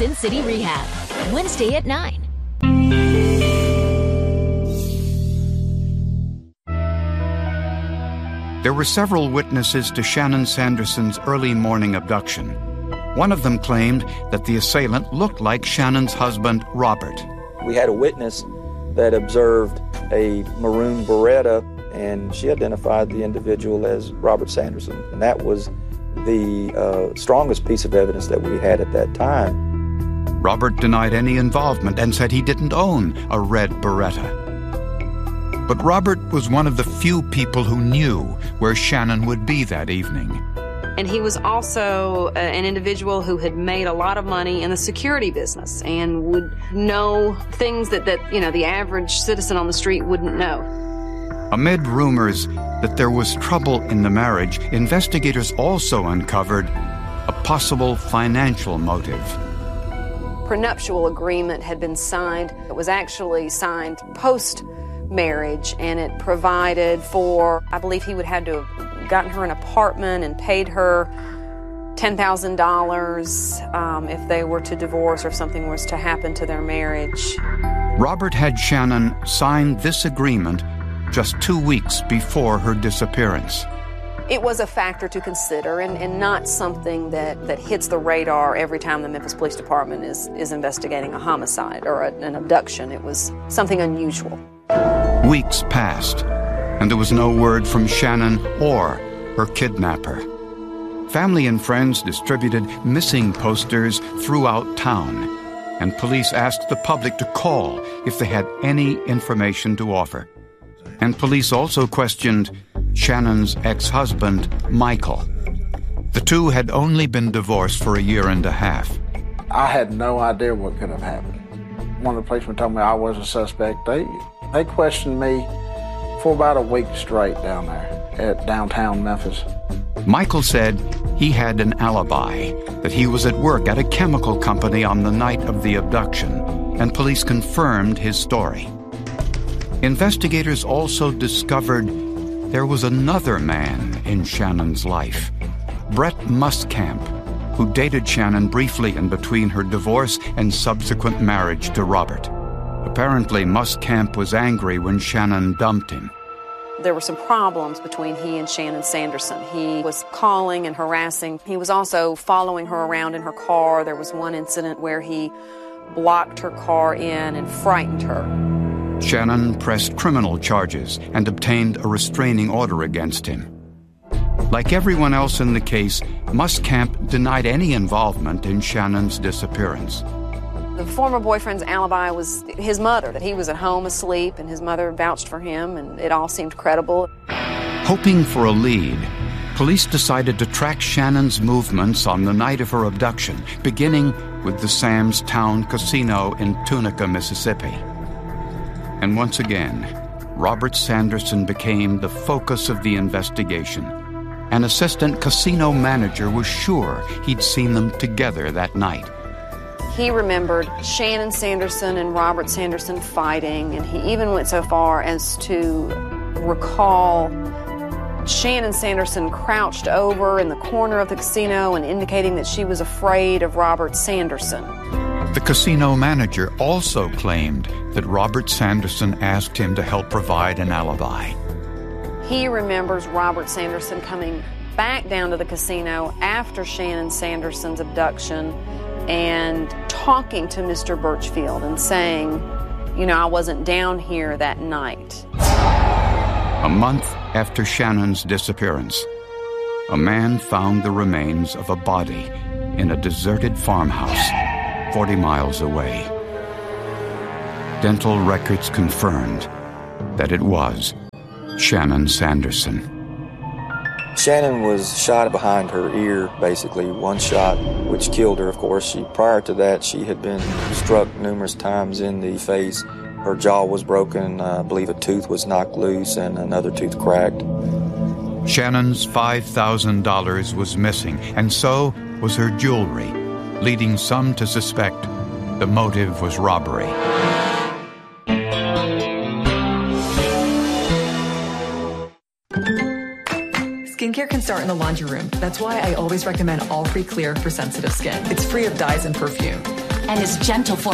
Sin City Rehab. Wednesday at 9. There were several witnesses to Shannon Sanderson's early morning abduction. One of them claimed that the assailant looked like Shannon's husband, Robert. We had a witness that observed a maroon Beretta, and she identified the individual as Robert Sanderson. And that was the strongest piece of evidence that we had at that time. Robert denied any involvement and said he didn't own a red Beretta. But Robert was one of the few people who knew where Shannon would be that evening. And he was also an individual who had made a lot of money in the security business and would know things that the average citizen on the street wouldn't know. Amid rumors that there was trouble in the marriage, investigators also uncovered a possible financial motive. Prenuptial agreement had been signed. It was actually signed post-marriage, and it provided for, I believe he would have to have gotten her an apartment and paid her $10,000 if they were to divorce or if something was to happen to their marriage. Robert had Shannon sign this agreement just 2 weeks before her disappearance. It was a factor to consider and not something that hits the radar every time the Memphis Police Department is investigating a homicide or an abduction. It was something unusual. Weeks passed, and there was no word from Shannon or her kidnapper. Family and friends distributed missing posters throughout town, and police asked the public to call if they had any information to offer. And police also questioned Shannon's ex-husband, Michael. The two had only been divorced for a year and a half. I had no idea what could have happened. One of the policemen told me I was a suspect. They questioned me for about a week straight down there at downtown Memphis. Michael said he had an alibi, that he was at work at a chemical company on the night of the abduction, and police confirmed his story. Investigators also discovered there was another man in Shannon's life, Brett Muscamp, who dated Shannon briefly in between her divorce and subsequent marriage to Robert. Apparently, Muscamp was angry when Shannon dumped him. There were some problems between he and Shannon Sanderson. He was calling and harassing. He was also following her around in her car. There was one incident where he blocked her car in and frightened her. Shannon pressed criminal charges and obtained a restraining order against him. Like everyone else in the case, Muscamp denied any involvement in Shannon's disappearance. The former boyfriend's alibi was his mother, that he was at home asleep and his mother vouched for him, and it all seemed credible. Hoping for a lead, police decided to track Shannon's movements on the night of her abduction, beginning with the Sam's Town Casino in Tunica, Mississippi. And once again, Robert Sanderson became the focus of the investigation. An assistant casino manager was sure he'd seen them together that night. He remembered Shannon Sanderson and Robert Sanderson fighting, and he even went so far as to recall Shannon Sanderson crouched over in the corner of the casino and indicating that she was afraid of Robert Sanderson. The casino manager also claimed that Robert Sanderson asked him to help provide an alibi. He remembers Robert Sanderson coming back down to the casino after Shannon Sanderson's abduction and talking to Mr. Birchfield and saying, I wasn't down here that night. A month after Shannon's disappearance, a man found the remains of a body in a deserted farmhouse 40 miles away. Dental records confirmed that it was Shannon Sanderson. Shannon was shot behind her ear, basically, one shot, which killed her, of course. Prior to that, she had been struck numerous times in the face. Her jaw was broken, I believe a tooth was knocked loose, and another tooth cracked. Shannon's $5,000 was missing, and so was her jewelry, leading some to suspect the motive was robbery. Skincare can start in the laundry room. That's why I always recommend All Free Clear for sensitive skin. It's free of dyes and perfume. and is gentle for